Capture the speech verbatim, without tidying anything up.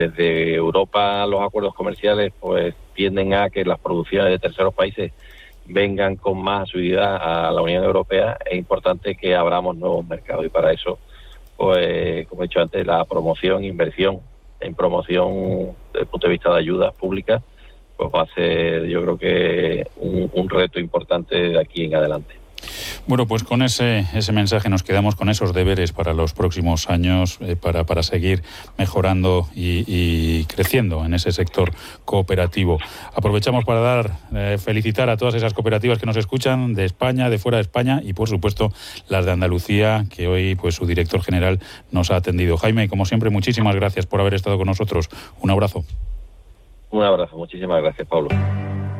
Desde Europa los acuerdos comerciales pues tienden a que las producciones de terceros países vengan con más asiduidad a la Unión Europea. Es importante que abramos nuevos mercados y para eso, pues como he dicho antes, la promoción, inversión en promoción desde el punto de vista de ayudas públicas, pues va a ser, yo creo que un, un reto importante de aquí en adelante. Bueno, pues con ese ese mensaje nos quedamos, con esos deberes para los próximos años, eh, para, para seguir mejorando y, y creciendo en ese sector cooperativo. Aprovechamos para dar, eh, felicitar a todas esas cooperativas que nos escuchan de España, de fuera de España y por supuesto las de Andalucía, que hoy pues su director general nos ha atendido. Jaime, como siempre, muchísimas gracias por haber estado con nosotros. Un abrazo. Un abrazo, muchísimas gracias, Pablo.